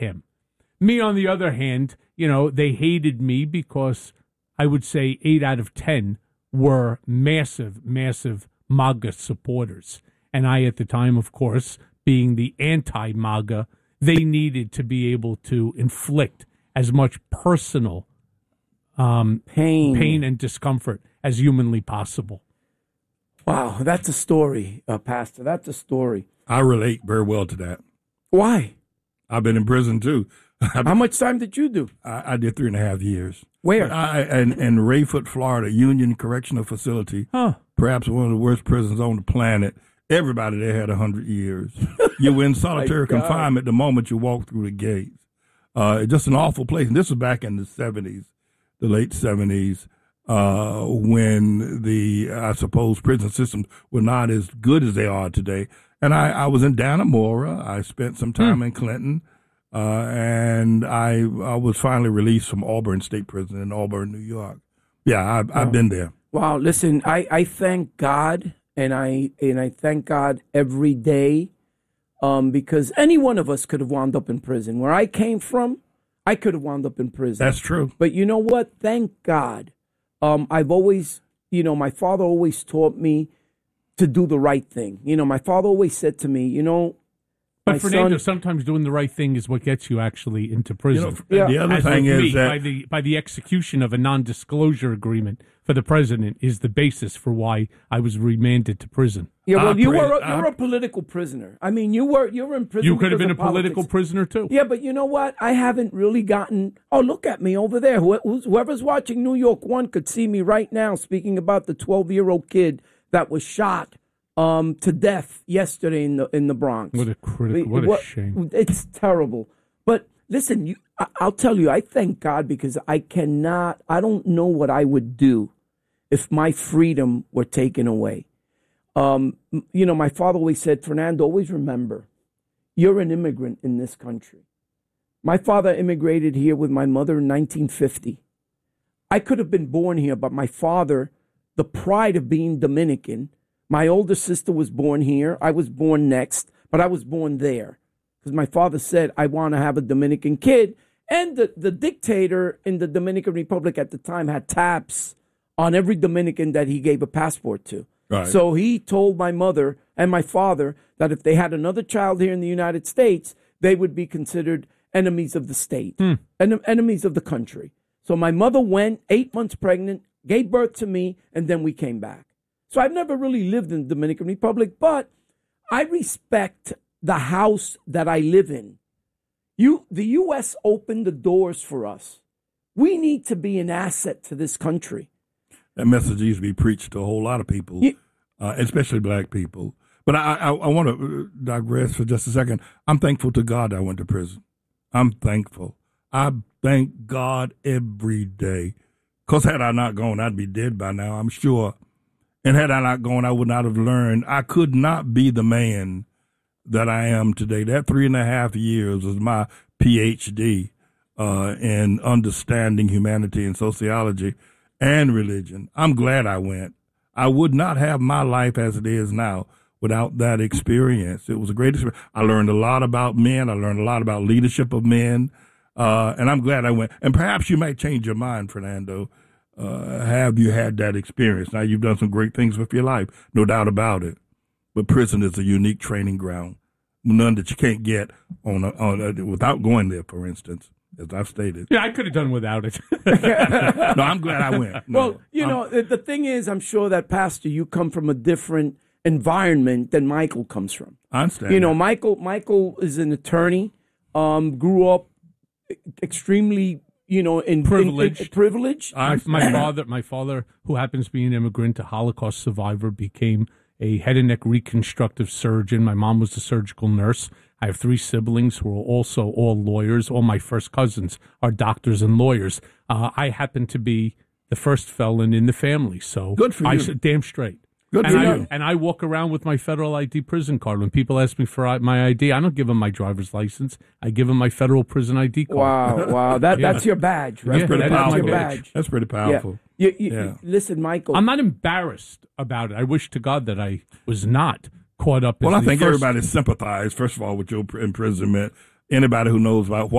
him. Me, on the other hand, they hated me because I would say 8 out of 10 were massive, massive MAGA supporters. And I, at the time, of course, being the anti-MAGA, they needed to be able to inflict as much personal pain and discomfort as humanly possible. Wow, that's a story, Pastor. That's a story. I relate very well to that. Why? I've been in prison, too. How much time did you do? I did 3.5 years. Where? In Rayford, Florida, Union Correctional Facility. Huh. Perhaps one of the worst prisons on the planet. Everybody there had 100 years. You were in solitary confinement the moment you walked through the gates. Just an awful place. And this was back in the 70s, the late 70s, when I suppose, prison systems were not as good as they are today. And I was in Dannemora. I spent some time in Clinton. And I was finally released from Auburn State Prison in Auburn, New York. Yeah, I've been there. Wow, listen, I thank God, and I thank God every day, because any one of us could have wound up in prison. Where I came from, I could have wound up in prison. That's true. But you know what? Thank God. I've always, my father always taught me to do the right thing. My father always said to me, But Fernando, sometimes doing the right thing is what gets you actually into prison. The other thing is that by the execution of a non-disclosure agreement for the president is the basis for why I was remanded to prison. Yeah, well, you're a political prisoner. I mean, you're in prison. You could have been a political prisoner too. Yeah, but you know what? I haven't really gotten. Oh, look at me over there. Whoever's watching New York One could see me right now speaking about the 12-year-old kid that was shot to death yesterday in the Bronx. What a shame. It's terrible. But listen, I'll tell you, I thank God because I don't know what I would do if my freedom were taken away. My father always said, Fernando, always remember, you're an immigrant in this country. My father immigrated here with my mother in 1950. I could have been born here, but my father, the pride of being Dominican. My older sister was born here. I was born next, but I was born there because my father said, I want to have a Dominican kid. And the dictator in the Dominican Republic at the time had tabs on every Dominican that he gave a passport to. Right. So he told my mother and my father that if they had another child here in the United States, they would be considered enemies of the state, enemies of the country. So my mother went 8 months pregnant, gave birth to me, and then we came back. So I've never really lived in the Dominican Republic, but I respect the house that I live in. The U.S. opened the doors for us. We need to be an asset to this country. That message needs to be preached to a whole lot of people, especially black people. But I want to digress for just a second. I'm thankful to God I went to prison. I'm thankful. I thank God every day. Because had I not gone, I'd be dead by now, I'm sure. And had I not gone, I would not have learned. I could not be the man that I am today. That 3.5 years was my PhD in understanding humanity and sociology and religion. I'm glad I went. I would not have my life as it is now without that experience. It was a great experience. I learned a lot about men. I learned a lot about leadership of men. And I'm glad I went. And perhaps you might change your mind, Fernando. Have you had that experience? Now, you've done some great things with your life, no doubt about it. But prison is a unique training ground, none that you can't get without going there, for instance, as I've stated. Yeah, I could have done without it. No, I'm glad I went. No, well, the thing is, I'm sure that, Pastor, you come from a different environment than Michael comes from. I understand. Michael is an attorney, grew up extremely in privilege. My father, who happens to be an immigrant, a Holocaust survivor, became a head and neck reconstructive surgeon. My mom was a surgical nurse. I have 3 siblings who are also all lawyers. All my first cousins are doctors and lawyers. I happen to be the first felon in the family, so good for you. Damn straight. Good for you. And I walk around with my federal ID prison card. When people ask me for my ID, I don't give them my driver's license. I give them my federal prison ID card. Wow. That's your badge, right? That's pretty powerful. That's your badge. That's pretty powerful. Yeah. Listen, Michael. I'm not embarrassed about it. I wish to God that I was not caught up. Well, I think everybody sympathized, first of all, with your imprisonment. anybody who knows about